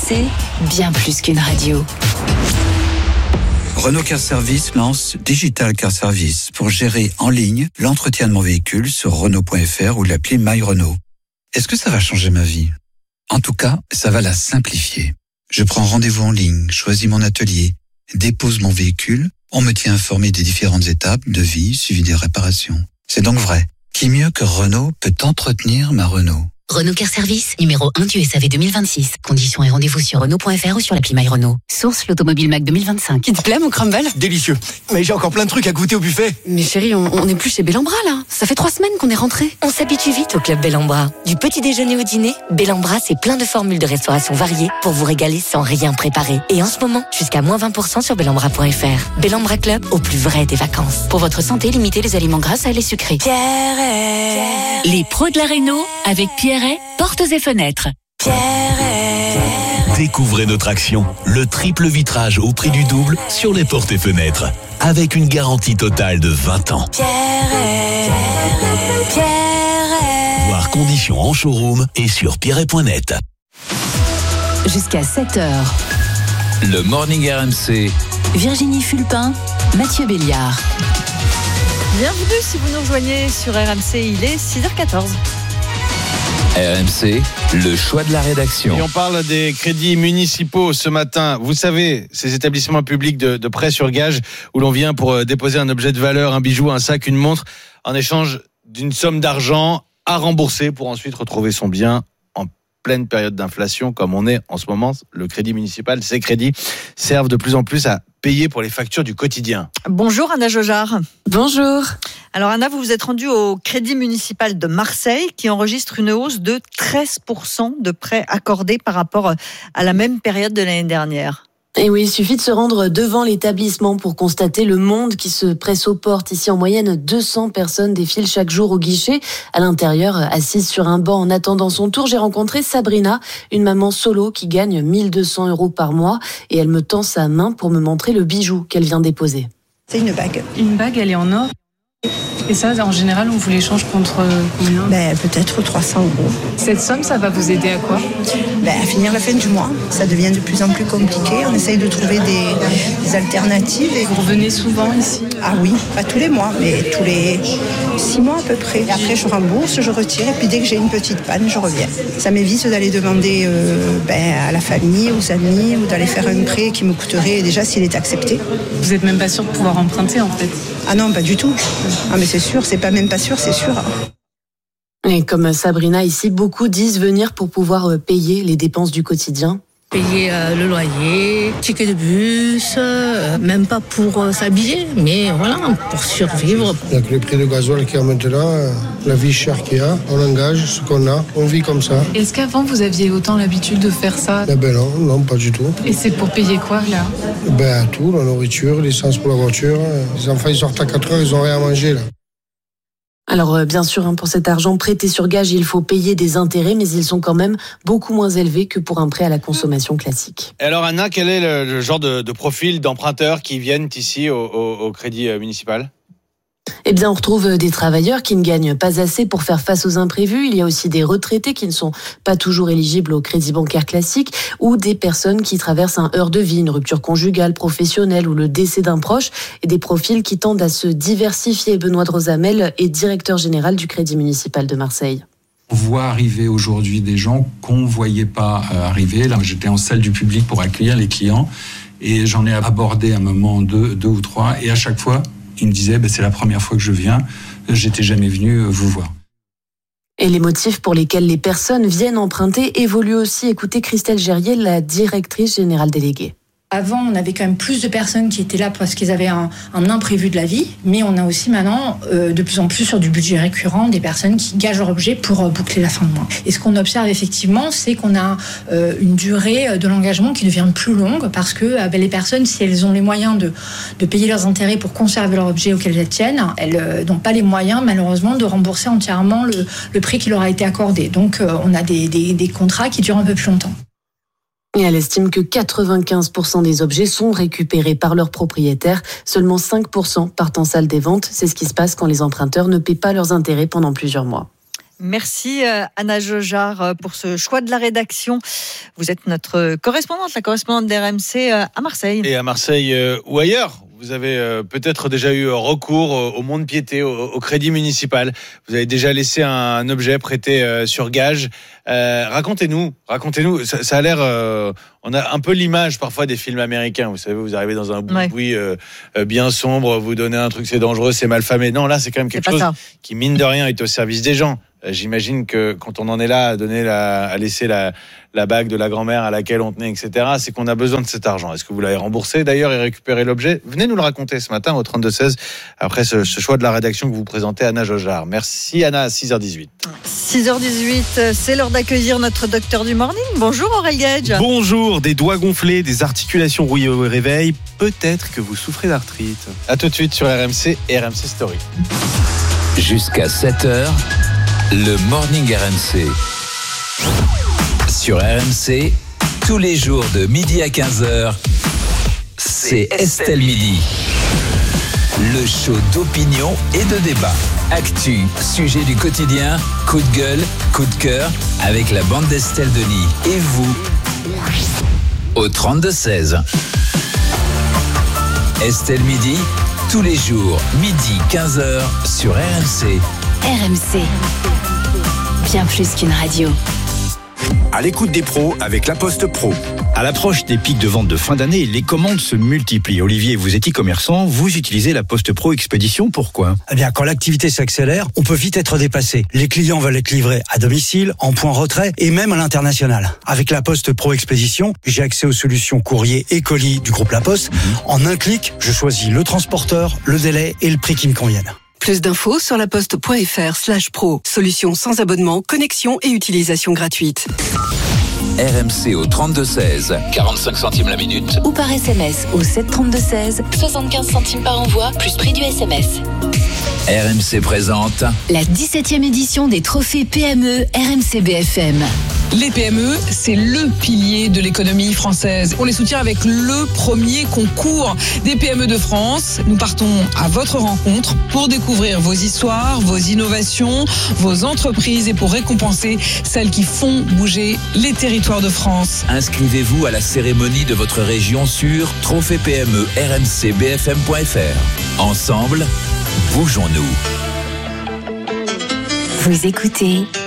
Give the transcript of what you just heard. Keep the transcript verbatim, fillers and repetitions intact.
C, bien plus qu'une radio. Renault Car Service lance Digital Car Service pour gérer en ligne l'entretien de mon véhicule sur Renault point F R ou l'appli My Renault. Est-ce que ça va changer ma vie ? En tout cas, ça va la simplifier. Je prends rendez-vous en ligne, choisis mon atelier, dépose mon véhicule, on me tient informé des différentes étapes de vie suivi des réparations. C'est donc vrai. Qui mieux que Renault peut entretenir ma Renault ? Renault Car Service, numéro un du S A V deux mille vingt-six. Conditions et rendez-vous sur Renault point F R ou sur l'appli My Renault. Source l'Automobile Mac deux mille vingt-cinq. Il te plaît mon crumble ? Délicieux. Mais j'ai encore plein de trucs à goûter au buffet. Mais chérie, on, on est plus chez Bellambra là. Ça fait trois semaines qu'on est rentrés. On s'habitue vite au club Bellambra. Du petit déjeuner au dîner, Bellambra c'est plein de formules de restauration variées pour vous régaler sans rien préparer. Et en ce moment, jusqu'à moins vingt pour cent sur bellambra point F R. Bellambra Club, au plus vrai des vacances. Pour votre santé, limitez les aliments gras, salés, sucrés. Pierret. Les pros de la réno avec Pierret, portes et fenêtres. Pierret. Découvrez notre action, le triple vitrage au prix du double sur les portes et fenêtres, avec une garantie totale de vingt ans. Pierret. Pierret. Voir conditions en showroom et sur pierret point net. Jusqu'à sept heures. Le Morning R M C. Virginie Fulpin, Mathieu Béliard. Bienvenue si vous nous rejoignez sur R M C, il est six heures quatorze. R M C, le choix de la rédaction. Et on parle des crédits municipaux ce matin. Vous savez, ces établissements publics de, de prêt sur gage où l'on vient pour déposer un objet de valeur, un bijou, un sac, une montre, en échange d'une somme d'argent à rembourser pour ensuite retrouver son bien en pleine période d'inflation comme on est en ce moment. Le crédit municipal, ces crédits servent de plus en plus à payer pour les factures du quotidien. Bonjour Anna Jojard. Bonjour. Alors Anna, vous vous êtes rendue au Crédit municipal de Marseille qui enregistre une hausse de treize pour cent de prêts accordés par rapport à la même période de l'année dernière. Et oui, il suffit de se rendre devant l'établissement pour constater le monde qui se presse aux portes. Ici, en moyenne, deux cents personnes défilent chaque jour au guichet. À l'intérieur, assise sur un banc en attendant son tour, j'ai rencontré Sabrina, une maman solo qui gagne mille deux cents euros par mois. Et elle me tend sa main pour me montrer le bijou qu'elle vient déposer. C'est une bague. Une bague, elle est en or. Et ça, en général, on vous l'échange contre combien ? Ben, peut-être trois cents euros. Cette somme, ça va vous aider à quoi ? Ben, à finir la fin du mois. Ça devient de plus en plus compliqué. On essaye de trouver des, des alternatives. Et... Vous revenez souvent ici ? Ah oui, pas tous les mois, mais tous les six mois à peu près. Et après, je rembourse, je retire. Et puis dès que j'ai une petite panne, je reviens. Ça m'évite d'aller demander euh, ben, à la famille, aux amis, ou d'aller faire un prêt qui me coûterait déjà s'il est accepté. Vous n'êtes même pas sûr de pouvoir emprunter, en fait ? Ah non, pas du tout. Ah mais c'est sûr, c'est pas même pas sûr, c'est sûr. Et comme Sabrina ici, beaucoup disent venir pour pouvoir payer les dépenses du quotidien. Payer euh, le loyer, ticket de bus, euh, même pas pour euh, s'habiller, mais voilà, pour survivre. Avec le prix de gasoil qu'il y a maintenant, la vie chère qu'il y a, on engage ce qu'on a, on vit comme ça. Est-ce qu'avant vous aviez autant l'habitude de faire ça ? Eh ben non, non, pas du tout. Et c'est pour payer quoi là ? Ben tout, la nourriture, l'essence pour la voiture. Les enfants ils sortent à quatre heures, ils ont rien à manger là. Alors bien sûr, pour cet argent prêté sur gage, il faut payer des intérêts, mais ils sont quand même beaucoup moins élevés que pour un prêt à la consommation classique. Et alors Anna, quel est le, le genre de, de profil d'emprunteurs qui viennent ici au, au, au crédit municipal ? Eh bien, on retrouve des travailleurs qui ne gagnent pas assez pour faire face aux imprévus. Il y a aussi des retraités qui ne sont pas toujours éligibles au crédit bancaire classique ou des personnes qui traversent un heurt de vie, une rupture conjugale, professionnelle ou le décès d'un proche et des profils qui tendent à se diversifier. Benoît de Rosamel est directeur général du Crédit municipal de Marseille. On voit arriver aujourd'hui des gens qu'on ne voyait pas arriver. Là, j'étais en salle du public pour accueillir les clients et j'en ai abordé un moment deux, deux ou trois et à chaque fois, il me disait, bah, c'est la première fois que je viens, j'étais jamais venu vous voir. Et les motifs pour lesquels les personnes viennent emprunter évoluent aussi. Écoutez Christelle Gerrier, la directrice générale déléguée. Avant, on avait quand même plus de personnes qui étaient là parce qu'ils avaient un, un imprévu de la vie, mais on a aussi maintenant, euh, de plus en plus sur du budget récurrent, des personnes qui gagent leur objet pour euh, boucler la fin de mois. Et ce qu'on observe effectivement, c'est qu'on a euh, une durée de l'engagement qui devient plus longue parce que euh, ben, les personnes, si elles ont les moyens de, de payer leurs intérêts pour conserver leur objet auquel elles tiennent, elles euh, n'ont pas les moyens, malheureusement, de rembourser entièrement le, le prix qui leur a été accordé. Donc, euh, on a des, des, des contrats qui durent un peu plus longtemps. Et elle estime que quatre-vingt-quinze pour cent des objets sont récupérés par leurs propriétaires. Seulement cinq pour cent partent en salle des ventes. C'est ce qui se passe quand les emprunteurs ne paient pas leurs intérêts pendant plusieurs mois. Merci Anna Jojard pour ce choix de la rédaction. Vous êtes notre correspondante, la correspondante d'R M C à Marseille. Et à Marseille euh, ou ailleurs, vous avez euh, peut-être déjà eu recours au, au mont-de-piété, au, au crédit municipal. Vous avez déjà laissé un, un objet prêté euh, sur gage. Euh, racontez-nous, racontez-nous. Ça, ça a l'air, euh, on a un peu l'image parfois des films américains. Vous savez, vous arrivez dans un boui euh, euh, bien sombre, vous donnez un truc, c'est dangereux, c'est mal famé. Non, là, c'est quand même quelque chose ça. qui, mine de rien, est au service des gens. J'imagine que quand on en est là à donner la, à laisser la, la bague de la grand-mère à laquelle on tenait, et cetera, c'est qu'on a besoin de cet argent. Est-ce que vous l'avez remboursé d'ailleurs et récupéré l'objet? Venez nous le raconter ce matin au trente-deux seize après ce, ce choix de la rédaction que vous présentez, Anna Jojard. Merci Anna, à six heures dix-huit. six heures dix-huit, c'est l'heure d'accueillir notre docteur du morning. Bonjour Aurel Gage. Bonjour, des doigts gonflés, des articulations rouillées au réveil, peut-être que vous souffrez d'arthrite. À tout de suite sur R M C et R M C Story. Jusqu'à sept heures. Le Morning R M C. Sur R M C, tous les jours de midi à quinze heures, c'est Estelle Midi. Le show d'opinion et de débat. Actu, sujet du quotidien, coup de gueule, coup de cœur, avec la bande d'Estelle Denis. Et vous, au trente-deux seize. Estelle Midi, tous les jours, midi quinze heures, sur R M C. R M C. Bien plus qu'une radio. À l'écoute des pros avec La Poste Pro. À l'approche des pics de vente de fin d'année, les commandes se multiplient. Olivier, vous êtes e-commerçant, vous utilisez La Poste Pro Expédition, pourquoi ? Eh bien, quand l'activité s'accélère, on peut vite être dépassé. Les clients veulent être livrés à domicile, en point retrait et même à l'international. Avec La Poste Pro Expédition, j'ai accès aux solutions courrier et colis du groupe La Poste. En un clic, je choisis le transporteur, le délai et le prix qui me conviennent. Plus d'infos sur laposte.fr slash pro. Solution sans abonnement, connexion et utilisation gratuite. R M C au trente-deux seize, quarante-cinq centimes la minute. Ou par S M S au sept trente-deux seize, soixante-quinze centimes par envoi, plus prix du S M S. R M C présente la dix-septième édition des trophées P M E R M C B F M. Les P M E, c'est le pilier de l'économie française. On les soutient avec le premier concours des P M E de France. Nous partons à votre rencontre pour découvrir vos histoires, vos innovations, vos entreprises et pour récompenser celles qui font bouger les territoires de France. Inscrivez-vous à la cérémonie de votre région sur trophée P M E R M C B F M point F R. Ensemble, bougeons-nous. Vous écoutez